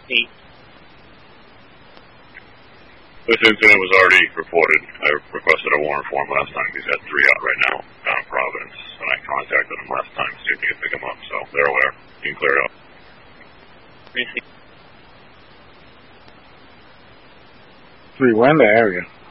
This incident was already reported. I requested a warrant for him last time. He's got 3 out right now down in Providence, and I contacted him last time to see if he could pick him up, so they're aware. He can clear it up. 3, we're in the area.